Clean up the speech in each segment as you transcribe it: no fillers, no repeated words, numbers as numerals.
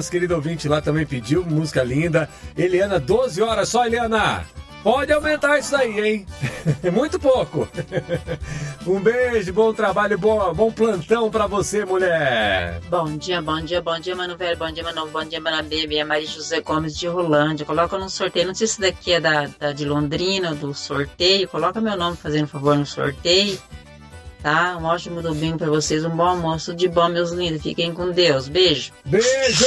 nosso querido ouvinte lá também pediu música linda. Eliana, 12 horas só, Eliana. Pode aumentar isso daí, hein? Muito pouco. Um beijo, bom trabalho, bom plantão pra você, mulher. Bom dia, mano velho, bom dia, mano novo, bom dia, mano baby. É Maria José Gomes de Rolândia. Coloca no sorteio, não sei se daqui é da de Londrina, do sorteio. Coloca meu nome, fazendo favor, no sorteio. Tá? Um ótimo domingo pra vocês, um bom almoço, de bom, meus lindos. Fiquem com Deus. Beijo. Beijo!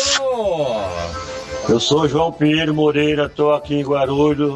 Eu sou João Pinheiro Moreira, tô aqui em Guarulhos.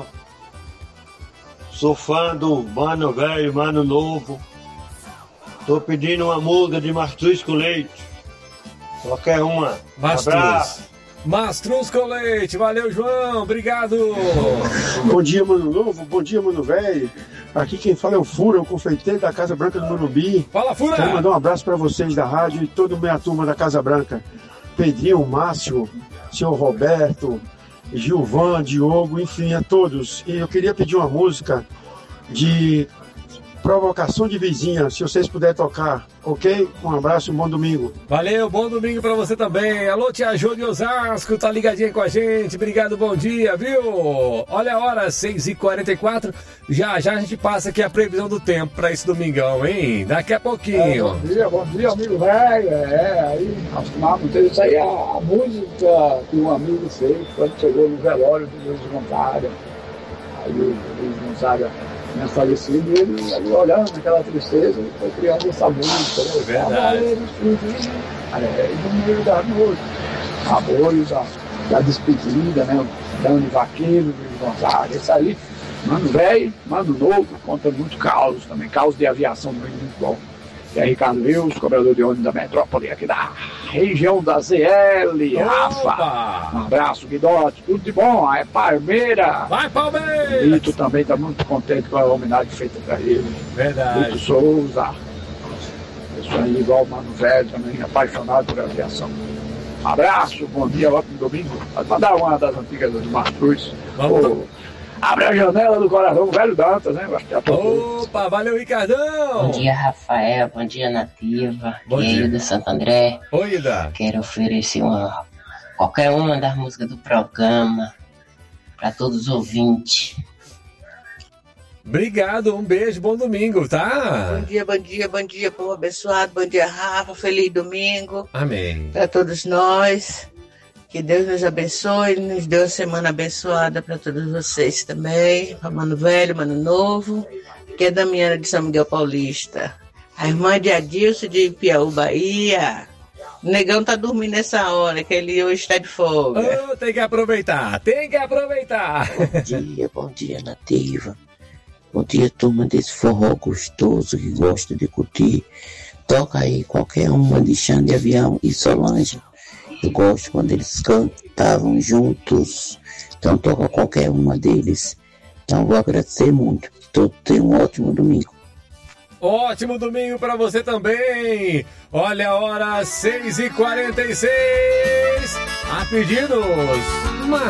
Sou fã do Mano Velho, Mano Novo. Tô pedindo uma música de Mastruz com Leite. Qualquer uma. Mastruz com Leite. Valeu, João. Obrigado. Bom dia, Mano Novo. Bom dia, Mano Velho. Aqui quem fala é o Fura, o confeiteiro da Casa Branca do Morumbi. Fala, Fura. Quero mandar um abraço para vocês da rádio e toda a minha turma da Casa Branca. Pedrinho, Márcio, senhor Roberto, Gilvan, Diogo, enfim, a todos. E eu queria pedir uma música de Provocação de Vizinha, se vocês puderem tocar, ok? Um abraço e um bom domingo. Valeu, bom domingo pra você também. Alô, tia Jô de Osasco, tá ligadinha com a gente. Obrigado, bom dia, viu? Olha a hora, 6h44. Já a gente passa aqui a previsão do tempo pra esse domingão, hein? Daqui a pouquinho. Bom dia, amigo velho. Aí acostumado ter isso aí, a música que um amigo fez quando chegou no velório do Luiz Gonzaga. Aí o Luiz Gonzaga tinha falecido e ele ali olhando aquela tristeza, foi criando essa música. Né? Verdade. E no meio da noite, sabores da despedida, né? Dando de vaqueiro, Luiz Gonzaga. Isso aí, Mano Velho, Mano Novo, conta muito caos também, caos de aviação muito bom. E aí, Ricardo Lewis, cobrador de ônibus da metrópole aqui da região da ZL, Rafa. Um abraço, Guidote, tudo de bom, é Palmeira. Vai, Palmeiras! E tu também tá muito contente com a homenagem feita pra ele. Verdade. Lito Souza. Isso aí, igual o Mano Velho também, apaixonado por aviação. Um abraço, bom dia, ótimo domingo. Pode mandar uma das antigas do Mastruz. Abre a janela do coração, velho Dantas, né? Opa, valeu, Ricardão! Bom dia, Rafael. Bom dia, Nativa. Bom dia. Ida Santo André. Oi, Ida. Quero oferecer qualquer uma das músicas do programa para todos os ouvintes. Obrigado, um beijo, bom domingo, tá? Bom dia, povo abençoado. Bom dia, Rafa. Feliz domingo. Amém. Para todos nós. Que Deus nos abençoe, nos dê uma semana abençoada para todos vocês também. Para Mano Velho, Mano Novo, que é Damiana de São Miguel Paulista. A irmã de Adilson de Piauí, Bahia. O negão tá dormindo nessa hora, que ele hoje está de folga. Tem que aproveitar. Bom dia, Nativa. Bom dia, turma desse forró gostoso que gosta de curtir. Toca aí qualquer uma de Xande Avião e Solange. Eu gosto quando eles cantavam juntos. Então toca qualquer uma deles. Então vou agradecer muito. Todos tenham um ótimo domingo. Ótimo domingo pra você também. Olha a hora, 6h46. A pedidos.